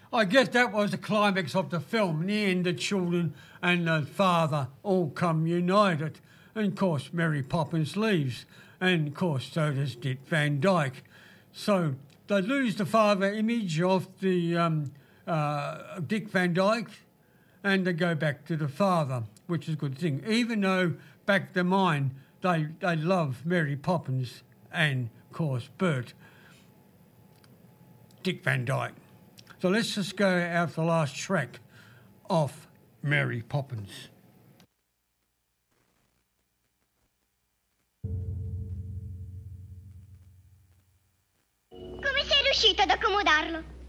I guess that was the climax of the film. In the end, the children and the father all come united. And, of course, Mary Poppins leaves. And, of course, so does Dick Van Dyke. So they lose the father image of the Dick Van Dyke and they go back to the father, which is a good thing. Even though back of their mind, they love Mary Poppins and, of course, Bert. Dick Van Dyke. So let's just go out the last track of Mary Poppins. Come sei riuscito ad accomodarlo?